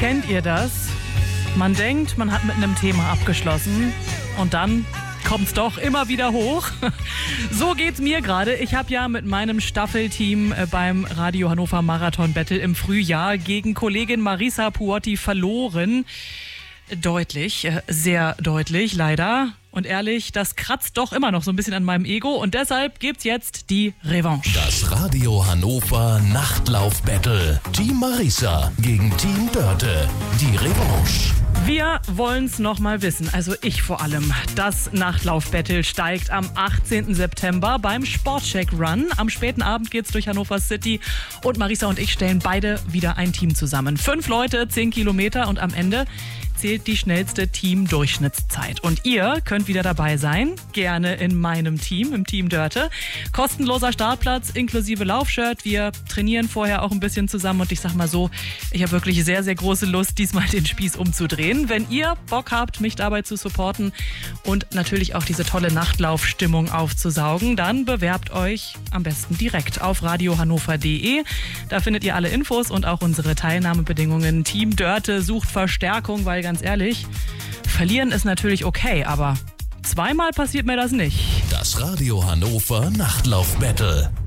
Kennt ihr das? Man denkt, man hat mit einem Thema abgeschlossen und dann kommt's doch immer wieder hoch. So geht's mir gerade. Ich habe ja mit meinem Staffelteam beim Radio Hannover Marathon Battle im Frühjahr gegen Kollegin Marisa Puotti verloren. Deutlich, sehr deutlich, leider. Und ehrlich, das kratzt doch immer noch so ein bisschen an meinem Ego und deshalb gibt's jetzt die Revanche. Das Radio Hannover Nachtlauf-Battle. Team Marisa gegen Team Dörte. Die Revanche. Wir wollen's noch mal wissen, also ich vor allem. Das Nachtlauf-Battle steigt am 18. September beim Sportcheck Run. Am späten Abend geht's durch Hannover City und Marisa und ich stellen beide wieder ein Team zusammen. 5 Leute, 10 Kilometer und am Ende zählt die schnellste Team-Durchschnittszeit. Und ihr könnt wieder dabei sein, gerne in meinem Team, im Team Dörte. Kostenloser Startplatz inklusive Laufshirt. Wir trainieren vorher auch ein bisschen zusammen und ich sag mal so, ich habe wirklich sehr, sehr große Lust, diesmal den Spieß umzudrehen. Wenn ihr Bock habt, mich dabei zu supporten und natürlich auch diese tolle Nachtlaufstimmung aufzusaugen, dann bewerbt euch am besten direkt auf radiohannover.de. Da findet ihr alle Infos und auch unsere Teilnahmebedingungen. Team Dörte sucht Verstärkung, weil ganz ehrlich, verlieren ist natürlich okay, aber zweimal passiert mir das nicht. Das Radio Hannover Nachtlauf-Battle.